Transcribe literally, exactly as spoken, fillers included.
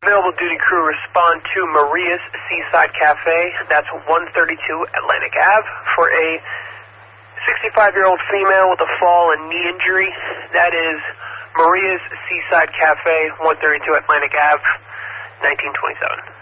Available duty crew respond to Maria's Seaside Cafe. That's one thirty-two Atlantic Ave for a sixty-five-year-old female with a fall and knee injury. That is Maria's Seaside Cafe, one thirty-two Atlantic Ave, nineteen twenty-seven.